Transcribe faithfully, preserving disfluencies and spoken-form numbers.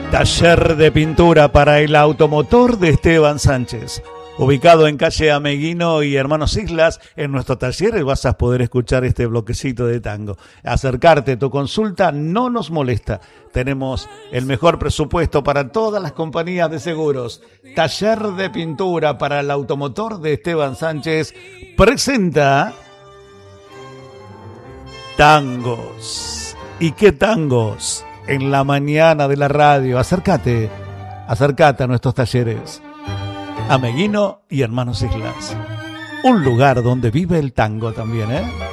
Taller de pintura para el automotor de Esteban Sánchez. Ubicado en calle Ameguino y Hermanos Islas, en nuestro taller vas a poder escuchar este bloquecito de tango. Acercarte, tu consulta no nos molesta. Tenemos el mejor presupuesto para todas las compañías de seguros. Taller de pintura para el automotor de Esteban Sánchez presenta tangos. ¿Y qué tangos? En la mañana de la radio. Acércate, acércate a nuestros talleres. Ameguino y Hermanos Islas. Un lugar donde vive el tango también, ¿eh?